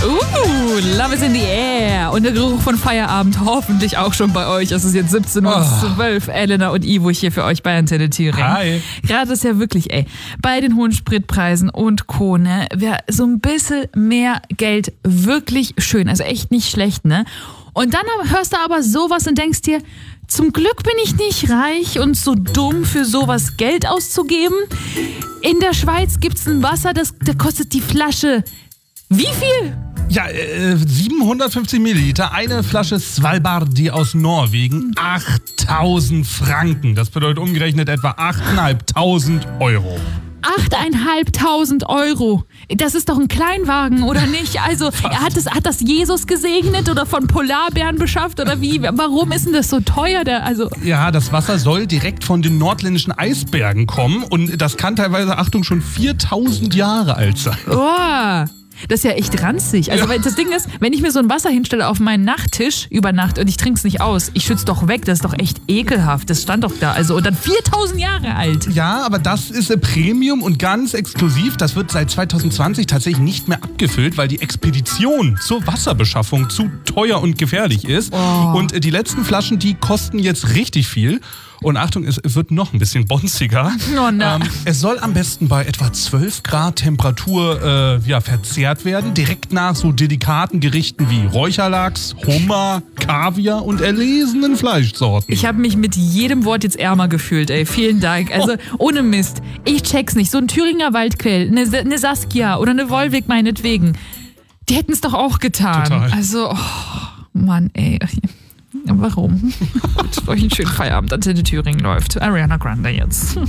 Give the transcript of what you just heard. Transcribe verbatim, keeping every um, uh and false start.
Uh, Love is in the air. Und der Geruch von Feierabend hoffentlich auch schon bei euch. Es ist jetzt siebzehn Uhr zwölf. Oh. Elena und Ivo hier für euch bei Antenne Thüringen. Hi. Gerade ist ja wirklich, ey, bei den hohen Spritpreisen und Co., ne, wäre so ein bisschen mehr Geld wirklich schön. Also echt nicht schlecht, ne? Und dann hörst du aber sowas und denkst dir, zum Glück bin ich nicht reich und so dumm, für sowas Geld auszugeben. In der Schweiz gibt's ein Wasser, das, das kostet die Flasche wie viel? Ja, äh, siebenhundertfünfzig Milliliter, eine Flasche Svalbardi aus Norwegen, achttausend Franken. Das bedeutet umgerechnet etwa achttausendfünfhundert Euro. achttausendfünfhundert Euro. Das ist doch ein Kleinwagen, oder nicht? Also, er hat, das, hat das Jesus gesegnet oder von Polarbären beschafft oder wie? Warum ist denn das so teuer? Der, also ja, das Wasser soll direkt von den nordländischen Eisbergen kommen und das kann teilweise, Achtung, schon viertausend Jahre alt sein. Oh. Das ist ja echt ranzig. Also ja. Das Ding ist, wenn ich mir so ein Wasser hinstelle auf meinen Nachttisch über Nacht und ich trinke es nicht aus, ich schütze doch weg, das ist doch echt ekelhaft. Das stand doch da. Also und dann viertausend Jahre alt. Ja, aber das ist Premium und ganz exklusiv. Das wird seit zwanzig zwanzig tatsächlich nicht mehr abgefüllt, weil die Expedition zur Wasserbeschaffung zu teuer und gefährlich ist. Oh. Und die letzten Flaschen, die kosten jetzt richtig viel. Und Achtung, es wird noch ein bisschen bonziger. Oh, ähm, es soll am besten bei etwa zwölf Grad Temperatur äh, ja, verzehrt werden. Direkt nach so delikaten Gerichten wie Räucherlachs, Hummer, Kaviar und erlesenen Fleischsorten. Ich habe mich mit jedem Wort jetzt ärmer gefühlt, ey. Vielen Dank. Also oh. ohne Mist. Ich check's nicht. So ein Thüringer Waldquell, eine, eine Saskia oder eine Wolwig meinetwegen. Die hätten es doch auch getan. Total. Also, oh, Mann, ey. Warum? Gut, euch einen schönen Feierabend. Antenne Thüringen läuft. Ariana Grande jetzt.